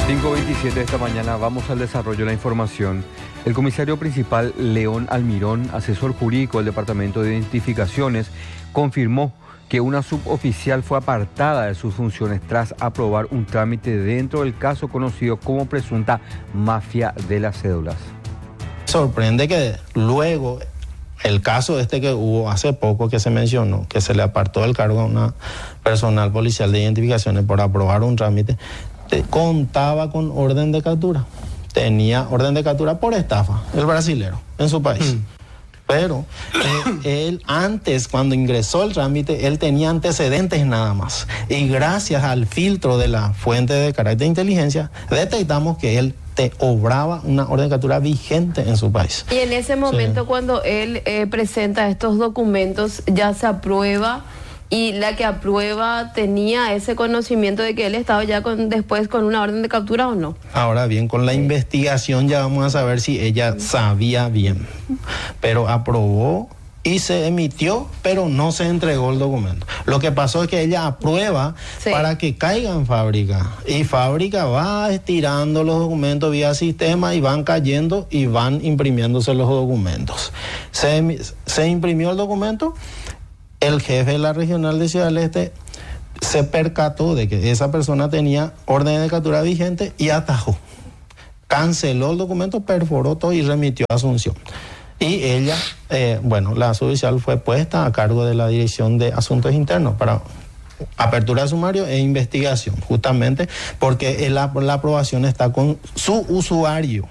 5:27 de esta mañana vamos al desarrollo de la información. El comisario principal León Almirón, asesor jurídico del Departamento de Identificaciones, confirmó que una suboficial fue apartada de sus funciones tras aprobar un trámite dentro del caso conocido como presunta mafia de las cédulas. Sorprende que luego el caso que hubo hace poco que se mencionó, que se le apartó del cargo a una personal policial de identificaciones por aprobar un trámite, contaba con orden de captura. Tenía orden de captura por estafa, el brasilero, en su país. Pero él antes, cuando ingresó el trámite, él tenía antecedentes nada más. Y gracias al filtro de la fuente de carácter de inteligencia, detectamos que él obraba una orden de captura vigente en su país. Y en ese momento, cuando él presenta estos documentos, ya se aprueba. Y la que aprueba tenía ese conocimiento de que él estaba ya después con una orden de captura o no. Ahora bien, con la investigación ya vamos a saber si ella sabía bien. Pero aprobó y se emitió, pero no se entregó el documento. Lo que pasó es que ella aprueba para que caiga en fábrica. Y fábrica va estirando los documentos vía sistema y van cayendo y van imprimiéndose los documentos. Se imprimió el documento. El jefe de la regional de Ciudad del Este se percató de que esa persona tenía orden de captura vigente y atajó. Canceló el documento, perforó todo y remitió a Asunción. Y ella, la suboficial fue puesta a cargo de la Dirección de Asuntos Internos para apertura de sumario e investigación, justamente porque la aprobación está con su usuario.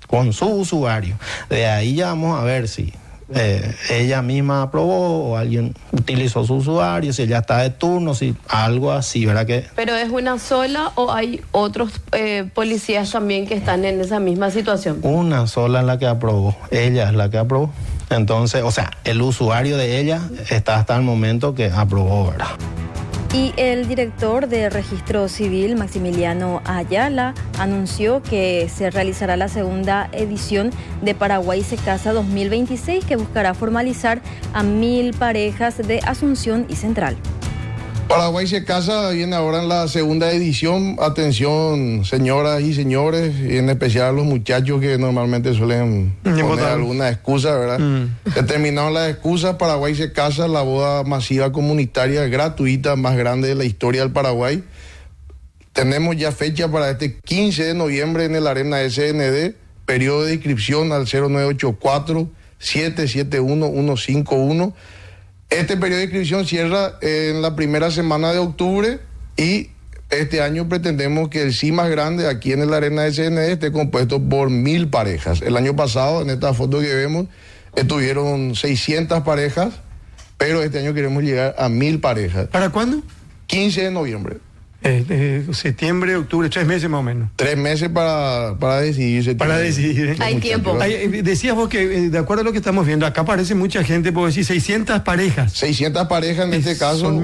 De ahí ya vamos a ver si ella misma aprobó o alguien utilizó su usuario, si ella está de turno, si algo así, ¿verdad? ¿Pero es una sola o hay otros policías también que están en esa misma situación? Una sola es la que aprobó, ella es la que aprobó. Entonces, el usuario de ella está hasta el momento que aprobó, ¿verdad? Y el director de Registro Civil, Maximiliano Ayala, anunció que se realizará la segunda edición de Paraguay se casa 2026, que buscará formalizar a 1.000 parejas de Asunción y Central. Paraguay se casa viene ahora en la segunda edición. Atención, señoras y señores, y en especial a los muchachos que normalmente suelen poner alguna excusa, ¿verdad? Terminaron las excusas, Paraguay se casa, la boda masiva comunitaria gratuita más grande de la historia del Paraguay. Tenemos ya fecha para este 15 de noviembre en el Arena SND, periodo de inscripción al 0984-771-151. Este periodo de inscripción cierra en la primera semana de octubre y este año pretendemos que el sí más grande aquí en el Arena SND esté compuesto por 1.000 parejas. El año pasado, en esta foto que vemos, estuvieron 600 parejas, pero este año queremos llegar a 1.000 parejas. ¿Para cuándo? 15 de noviembre. Septiembre, octubre, 3 meses más o menos. 3 meses para decidir. Para decidir. Hay tiempo. Decías vos que, de acuerdo a lo que estamos viendo, acá aparece mucha gente, puedo decir 600 parejas. 600 parejas en este caso. Son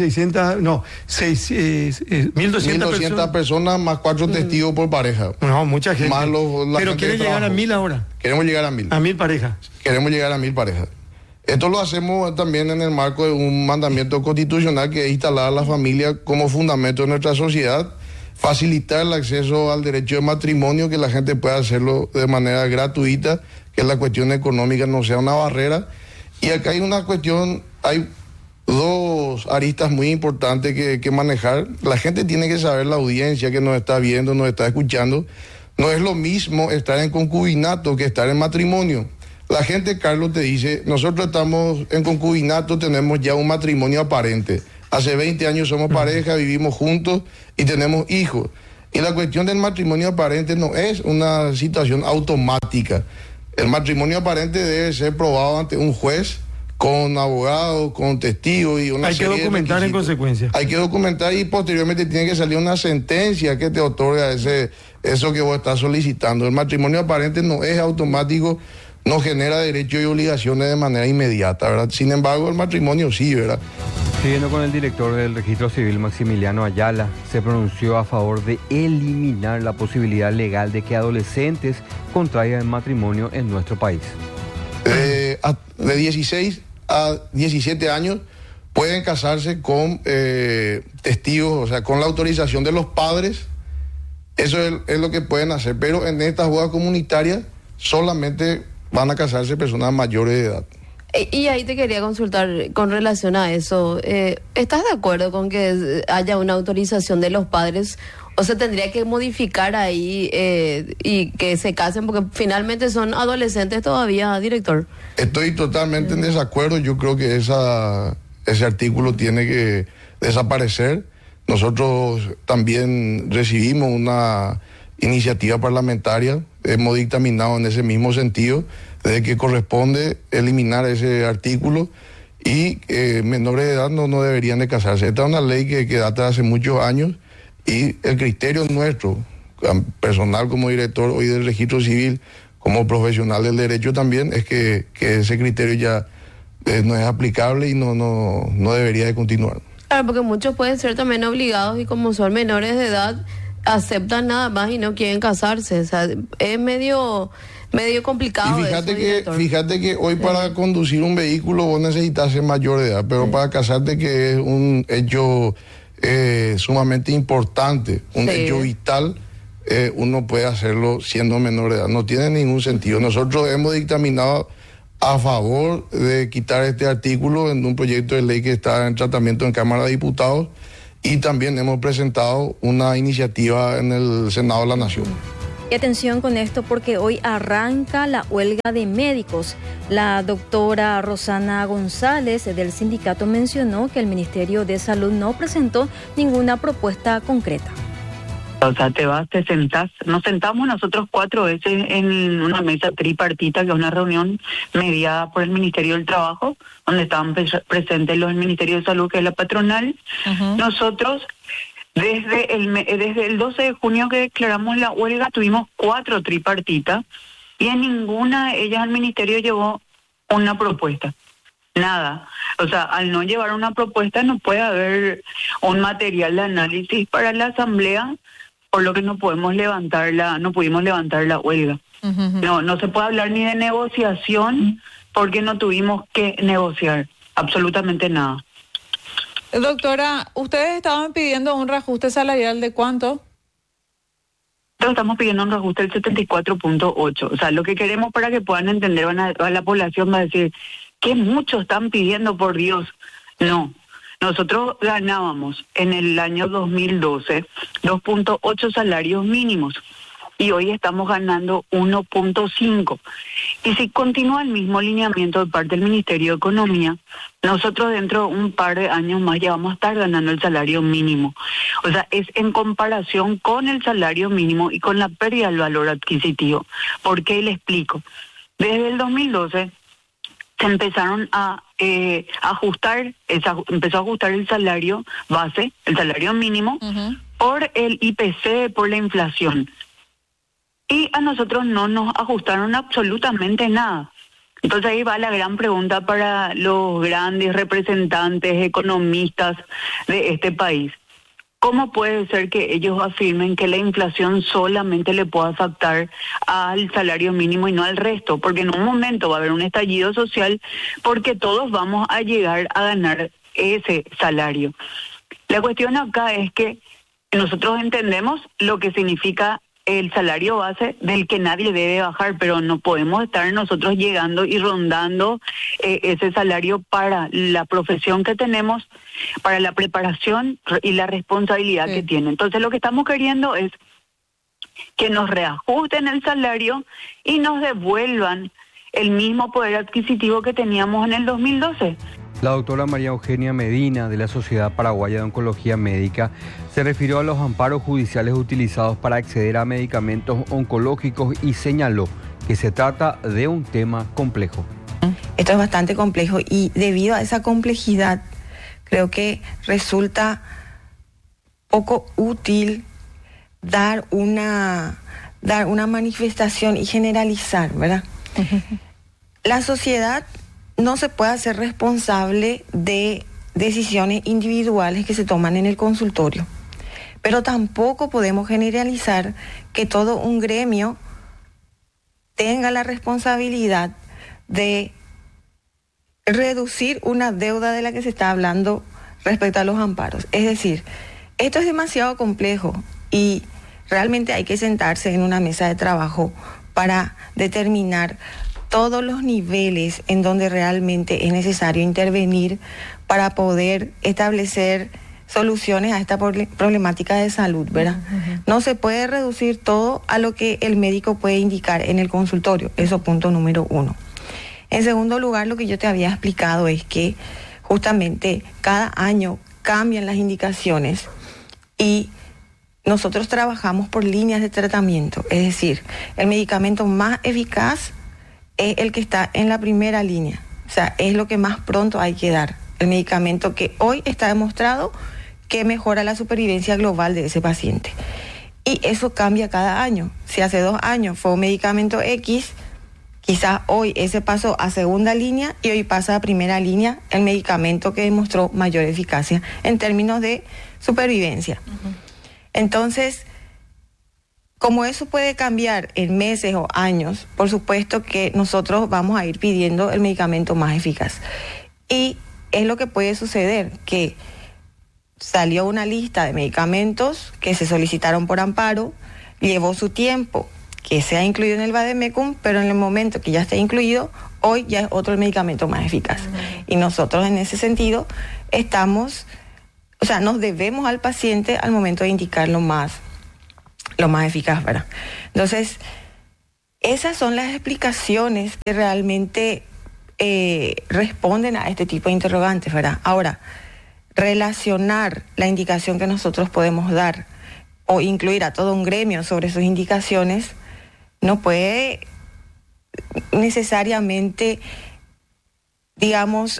1.200 personas más 4 testigos por pareja. No, mucha gente. Más pero quieren llegar a 1.000 ahora. Queremos llegar a 1.000. A 1.000 parejas. Queremos llegar a 1.000 parejas. Esto lo hacemos también en el marco de un mandamiento constitucional que es instalar a la familia como fundamento de nuestra sociedad, facilitar el acceso al derecho de matrimonio, que la gente pueda hacerlo de manera gratuita, que la cuestión económica no sea una barrera. Y acá hay una cuestión, hay 2 aristas muy importantes que manejar. La gente tiene que saber, la audiencia que nos está viendo, nos está escuchando, no es lo mismo estar en concubinato que estar en matrimonio. La gente, Carlos, te dice, nosotros estamos en concubinato, tenemos ya un matrimonio aparente. Hace 20 años somos pareja, vivimos juntos y tenemos hijos. Y la cuestión del matrimonio aparente no es una situación automática. El matrimonio aparente debe ser probado ante un juez, con abogado, con testigo y una serie de requisitos. Hay que documentar en consecuencia. Hay que documentar y posteriormente tiene que salir una sentencia que te otorga eso que vos estás solicitando. El matrimonio aparente no es automático, no genera derechos y obligaciones de manera inmediata, ¿verdad? Sin embargo, el matrimonio sí, ¿verdad? Siguiendo con el director del Registro Civil, Maximiliano Ayala, se pronunció a favor de eliminar la posibilidad legal de que adolescentes contraigan matrimonio en nuestro país. De 16 a 17 años pueden casarse con testigos, o sea, con la autorización de los padres, Eso es lo que pueden hacer, pero en estas bodas comunitarias solamente van a casarse personas mayores de edad. Y ahí te quería consultar con relación a eso. ¿Estás de acuerdo con que haya una autorización de los padres? ¿O se tendría que modificar ahí y que se casen? Porque finalmente son adolescentes todavía, director. Estoy totalmente en desacuerdo. Yo creo que ese artículo tiene que desaparecer. Nosotros también recibimos una iniciativa parlamentaria. Hemos dictaminado en ese mismo sentido de que corresponde eliminar ese artículo y menores de edad no deberían de casarse. Esta es una ley que data de hace muchos años y el criterio nuestro, personal como director hoy del registro civil, como profesional del derecho también, es que ese criterio ya no es aplicable y no debería de continuar. Claro, porque muchos pueden ser también obligados y como son menores de edad, aceptan nada más y no quieren casarse. O sea, es medio complicado. Y fíjate que hoy para conducir un vehículo vos necesitas ser mayor de edad, pero para casarte, que es un hecho sumamente importante, un hecho vital, uno puede hacerlo siendo menor de edad. No tiene ningún sentido. Nosotros hemos dictaminado a favor de quitar este artículo en un proyecto de ley que está en tratamiento en Cámara de Diputados y también hemos presentado una iniciativa en el Senado de la Nación. Y atención con esto porque hoy arranca la huelga de médicos. La doctora Rosana González del sindicato mencionó que el Ministerio de Salud no presentó ninguna propuesta concreta. O sea, te sentás, nos sentamos nosotros 4 veces en una mesa tripartita, que es una reunión mediada por el Ministerio del Trabajo, donde estaban presentes los del Ministerio de Salud, que es la patronal. Nosotros, desde el 12 de junio que declaramos la huelga, tuvimos 4 tripartitas y en ninguna de ellas el Ministerio llevó una propuesta. Nada. O sea, al no llevar una propuesta no puede haber un material de análisis para la asamblea, por lo que no pudimos levantar la huelga. No se puede hablar ni de negociación porque no tuvimos que negociar absolutamente nada. Doctora, ¿ustedes estaban pidiendo un reajuste salarial de cuánto? Nosotros estamos pidiendo un reajuste del 74.8. O sea, lo que queremos, para que puedan entender, a la población va a decir, ¿qué mucho están pidiendo, por Dios? No. Nosotros ganábamos en el año 2012 2.8 salarios mínimos y hoy estamos ganando 1.5. Y si continúa el mismo lineamiento de parte del Ministerio de Economía, nosotros dentro de un par de años más ya vamos a estar ganando el salario mínimo. O sea, es en comparación con el salario mínimo y con la pérdida del valor adquisitivo. ¿Por qué? Le explico. Desde el 2012... se empezaron a empezó a ajustar el salario base, el salario mínimo, por el IPC, por la inflación. Y a nosotros no nos ajustaron absolutamente nada. Entonces ahí va la gran pregunta para los grandes representantes, economistas de este país. ¿Cómo puede ser que ellos afirmen que la inflación solamente le puede afectar al salario mínimo y no al resto? Porque en un momento va a haber un estallido social porque todos vamos a llegar a ganar ese salario. La cuestión acá es que nosotros entendemos lo que significa el salario base, del que nadie debe bajar, pero no podemos estar nosotros llegando y rondando ese salario para la profesión que tenemos, para la preparación y la responsabilidad que tiene. Entonces lo que estamos queriendo es que nos reajusten el salario y nos devuelvan el mismo poder adquisitivo que teníamos en el 2012. La doctora María Eugenia Medina, de la Sociedad Paraguaya de Oncología Médica, se refirió a los amparos judiciales utilizados para acceder a medicamentos oncológicos y señaló que se trata de un tema complejo. Esto es bastante complejo y debido a esa complejidad creo que resulta poco útil dar una manifestación y generalizar, ¿verdad? La sociedad no se puede hacer responsable de decisiones individuales que se toman en el consultorio, pero tampoco podemos generalizar que todo un gremio tenga la responsabilidad de reducir una deuda de la que se está hablando respecto a los amparos. Es decir, esto es demasiado complejo y realmente hay que sentarse en una mesa de trabajo para determinar todos los niveles en donde realmente es necesario intervenir para poder establecer soluciones a esta problemática de salud, ¿verdad? No se puede reducir todo a lo que el médico puede indicar en el consultorio, eso punto número 1. En segundo lugar, lo que yo te había explicado es que justamente cada año cambian las indicaciones y nosotros trabajamos por líneas de tratamiento, es decir, el medicamento más eficaz es el que está en la primera línea, o sea, es lo que más pronto hay que dar, el medicamento que hoy está demostrado que mejora la supervivencia global de ese paciente. Y eso cambia cada año. Si hace 2 años fue un medicamento X, quizás hoy ese pasó a segunda línea y hoy pasa a primera línea el medicamento que demostró mayor eficacia en términos de supervivencia. Entonces, como eso puede cambiar en meses o años, por supuesto que nosotros vamos a ir pidiendo el medicamento más eficaz. Y es lo que puede suceder, que salió una lista de medicamentos que se solicitaron por amparo, llevó su tiempo que sea incluido en el Vademecum, pero en el momento que ya esté incluido, hoy ya es otro el medicamento más eficaz. Y nosotros en ese sentido nos debemos al paciente al momento de indicar lo más eficaz, ¿verdad? Entonces, esas son las explicaciones que realmente responden a este tipo de interrogantes, ¿verdad? Ahora, relacionar la indicación que nosotros podemos dar o incluir a todo un gremio sobre sus indicaciones no puede necesariamente, digamos,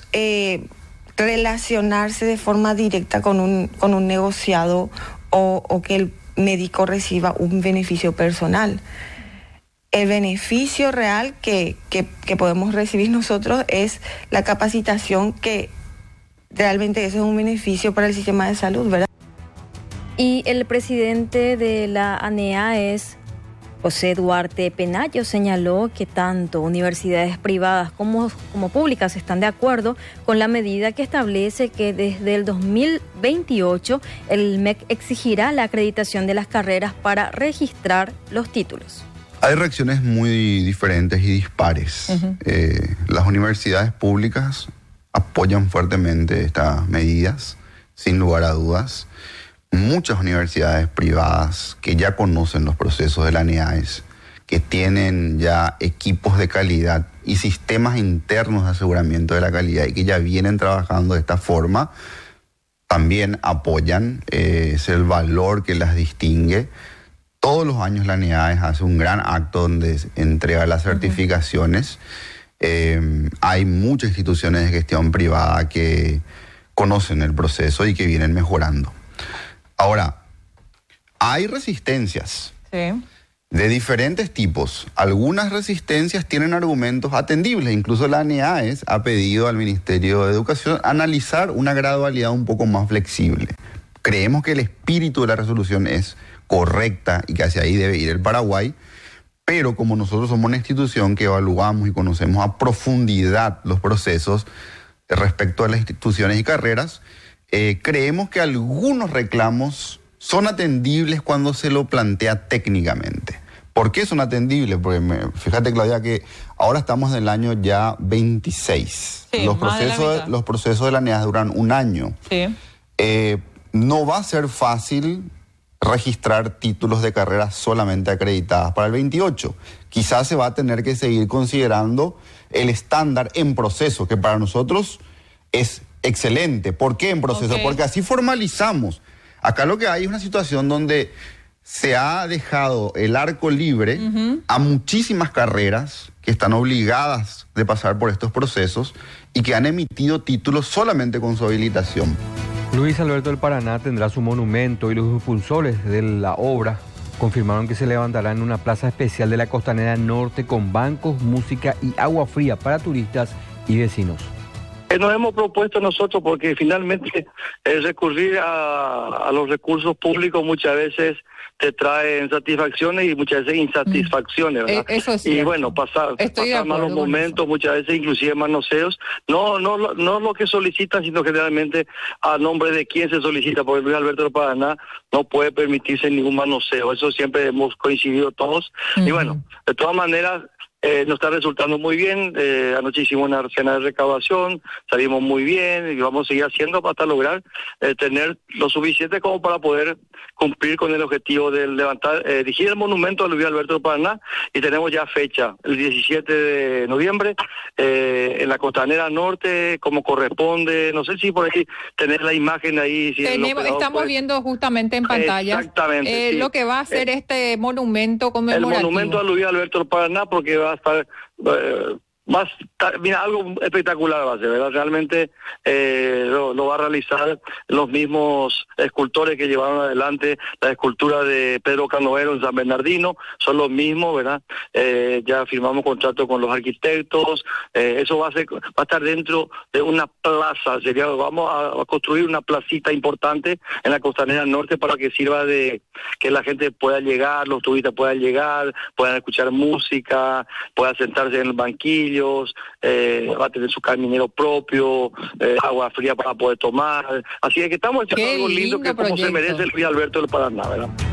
relacionarse de forma directa con un negociado o que el médico reciba un beneficio personal. El beneficio real que podemos recibir nosotros es la capacitación, que realmente eso es un beneficio para el sistema de salud, ¿verdad? Y el presidente de la ANEAES, José Duarte Penayo, señaló que tanto universidades privadas como públicas están de acuerdo con la medida que establece que desde el 2028 el MEC exigirá la acreditación de las carreras para registrar los títulos. Hay reacciones muy diferentes y dispares. Las universidades públicas apoyan fuertemente estas medidas, sin lugar a dudas. Muchas universidades privadas que ya conocen los procesos de la ANEAES, que tienen ya equipos de calidad y sistemas internos de aseguramiento de la calidad y que ya vienen trabajando de esta forma, también apoyan, es el valor que las distingue. Todos los años la ANEAES hace un gran acto donde entrega las certificaciones. Hay muchas instituciones de gestión privada que conocen el proceso y que vienen mejorando. Ahora, hay resistencias de diferentes tipos. Algunas resistencias tienen argumentos atendibles. Incluso la ANEAES ha pedido al Ministerio de Educación analizar una gradualidad un poco más flexible. Creemos que el espíritu de la resolución es correcta y que hacia ahí debe ir el Paraguay, pero como nosotros somos una institución que evaluamos y conocemos a profundidad los procesos respecto a las instituciones y carreras, creemos que algunos reclamos son atendibles cuando se lo plantea técnicamente. ¿Por qué son atendibles? Porque fíjate, Claudia, que ahora estamos en el año ya 26. Sí, los procesos de la ANEAES duran un año. Sí. No va a ser fácil registrar títulos de carreras solamente acreditadas para el 28. Quizás se va a tener que seguir considerando el estándar en proceso, que para nosotros es excelente. ¿Por qué en proceso? Porque así formalizamos. Acá lo que hay es una situación donde se ha dejado el arco libre a muchísimas carreras que están obligadas de pasar por estos procesos y que han emitido títulos solamente con su habilitación. Luis Alberto del Paraná tendrá su monumento y los impulsores de la obra confirmaron que se levantará en una plaza especial de la Costanera Norte con bancos, música y agua fría para turistas y vecinos. Nos hemos propuesto nosotros, porque finalmente recurrir a los recursos públicos muchas veces te traen satisfacciones y muchas veces insatisfacciones, ¿verdad? Eso es y bueno, pasar malos momentos, muchas veces inclusive manoseos, no lo que solicitan, sino generalmente a nombre de quién se solicita, porque Luis Alberto del Paraná no puede permitirse ningún manoseo, eso siempre hemos coincidido todos. Y bueno, de todas maneras, nos está resultando muy bien. Anoche hicimos una cena de recaudación, salimos muy bien y vamos a seguir haciendo hasta lograr tener lo suficiente como para poder cumplir con el objetivo de levantar, erigir el monumento a Luis Alberto del Paraná, y tenemos ya fecha, el 17 de noviembre, en la Costanera Norte, como corresponde. No sé si por ahí tener la imagen ahí. Si estamos viendo justamente en pantalla exactamente, lo que va a ser este monumento conmemorativo. El monumento a Luis Alberto del Paraná, porque va a estar mira, algo espectacular va a ser, ¿verdad? Realmente lo va a realizar los mismos escultores que llevaron adelante la escultura de Pedro Canovero en San Bernardino, son los mismos, ¿verdad? Ya firmamos contrato con los arquitectos, eso va a estar dentro de una plaza, vamos a construir una placita importante en la Costanera Norte para que sirva de que la gente pueda llegar, los turistas puedan llegar, puedan escuchar música, puedan sentarse en el banquillo, va a tener su caminero propio, agua fría para poder tomar, así que estamos haciendo algo lindo que como se merece el Luis Alberto del Paraná, ¿verdad?